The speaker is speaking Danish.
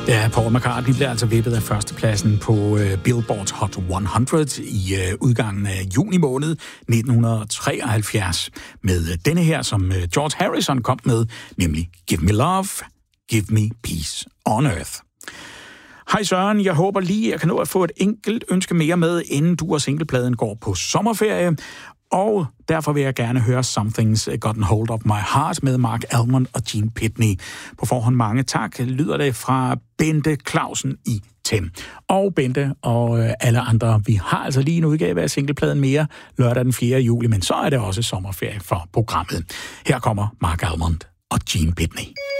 Ja, Paul McCartney bliver altså vippet af førstepladsen på Billboard Hot 100 i udgangen af juni måned 1973 med denne her, som George Harrison kom med, nemlig Give Me Love, Give Me Peace on Earth. Hej Søren, jeg håber lige, jeg kan nå at få et enkelt ønske mere med, inden du og singlepladen går på sommerferie. Og derfor vil jeg gerne høre Something's Gotten Hold of My Heart med Mark Almond og Gene Pitney. På forhånd mange tak, lyder det fra Bente Clausen i Them. Og Bente og alle andre, vi har altså lige en udgave af singlepladen mere lørdag den 4. juli, men så er det også sommerferie for programmet. Her kommer Mark Almond og Gene Pitney.